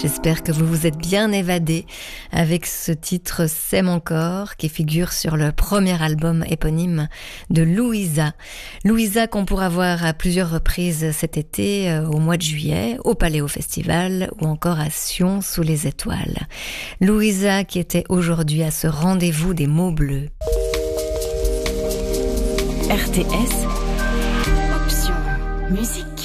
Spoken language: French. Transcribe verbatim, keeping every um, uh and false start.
J'espère que vous vous êtes bien évadés avec ce titre « C'est mon corps » qui figure sur le premier album éponyme de Louisa. Louisa qu'on pourra voir à plusieurs reprises cet été, euh, au mois de juillet, au Paléo Festival ou encore à Sion sous les étoiles. Louisa qui était aujourd'hui à ce rendez-vous des mots bleus. R T S, option musique.